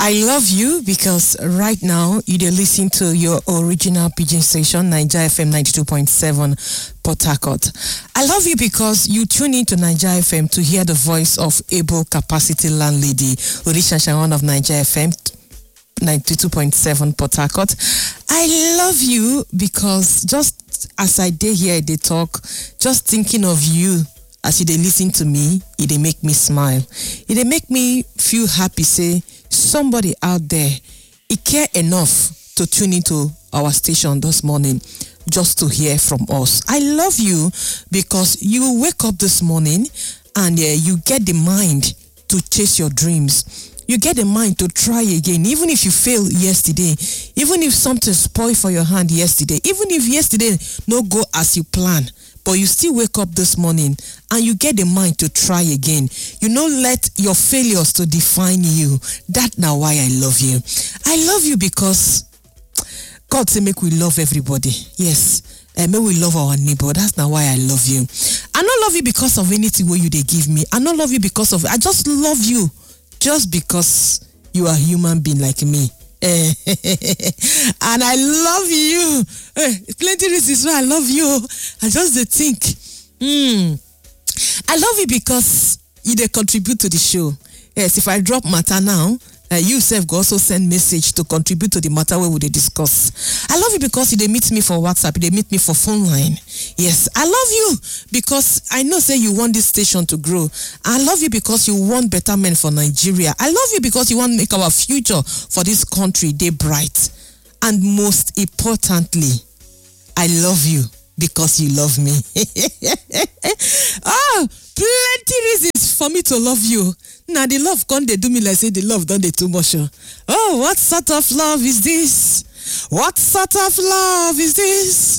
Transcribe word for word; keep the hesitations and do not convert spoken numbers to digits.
I love you because right now you're listening to your original Pidgin station, Niger F M ninety-two point seven, Port Harcourt. I love you because you tune into Niger F M to hear the voice of able capacity landlady, Orisha Sharon of Niger F M ninety-two point seven, Port Harcourt. I love you because just as I did here, they talk, just thinking of you as you they listen to me, it they make me smile. It they make me feel happy, say, somebody out there, it care enough to tune into our station this morning just to hear from us. I love you because you wake up this morning and uh, you get the mind to chase your dreams. You get the mind to try again, even if you failed yesterday, even if something spoiled for your hand yesterday, even if yesterday no go as you plan, but you still wake up this morning and you get the mind to try again. You don't let your failures to define you. That's now why I love you. I love you because God say make we love everybody. Yes, uh, may we love our neighbor. That's now why I love you. I don't love you because of anything where you they give me. I don't love you because of, I just love you just because you are a human being like me. And I love you. Plenty reasons why I love you. I just they think, hmm, I love you because you they contribute to the show. Yes, if I drop matter now, uh, you self go also send message to contribute to the matter where we they discuss. I love you because they meet me for WhatsApp, they meet me for phone line. Yes, I love you because I know say you want this station to grow. I love you because you want betterment for Nigeria. I love you because you want to make our future for this country day bright. And most importantly, I love you because you love me. Ah, plenty reasons for me to love you. Now the love can't they do me like say the love done they too much. Oh, what sort of love is this? What sort of love is this?